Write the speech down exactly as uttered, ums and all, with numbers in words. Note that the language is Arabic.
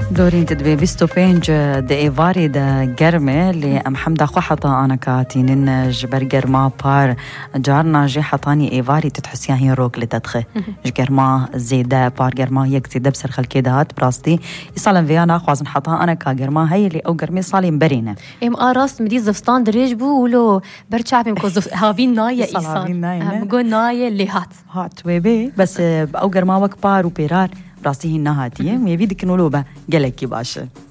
دورين تدبي بيستو بينج د ايفاري دا جرمي اللي ام حمدا خو حطا انا كاتينين جبرجر ما بار جارنا جي حطاني ايفاري تتحسيا هي روك لتدخي جرما زيدا بار جرما يك زيدا بسر خلكيدات براستي يصالن فيانا خوازن حطا انا كجرما هي اللي او جرمي صالي مبرينه ام اراس مدي زفستان دريجبو ولو برشافي مكوزف هافين نايا إيصال ام جو نايا اللي هات هات ويبي بس او جرما وك بار وبيرار براستي هي نهاتيه ميبي دكنولوبا جلكي باشه